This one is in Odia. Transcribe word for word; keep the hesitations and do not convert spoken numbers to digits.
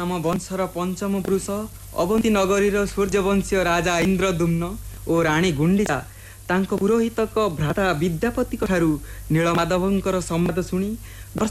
ଆମ ବଂଶର ପଞ୍ଚମ ପୁରୁଷ ଅବନ୍ତୀ ନଗରୀର ସୂର୍ଯ୍ୟବଂଶୀୟ ରାଜା ଇନ୍ଦ୍ରଦୁମ୍ନ ଓ ରାଣୀ ଗୁଣ୍ଡିଚା ତାଙ୍କ ପୁରୋହିତକ ଭ୍ରାତା ବିଦ୍ୟାପତିଙ୍କ ଠାରୁ ନୀଳମାଧବଙ୍କର ସମ୍ବାଦ ଶୁଣି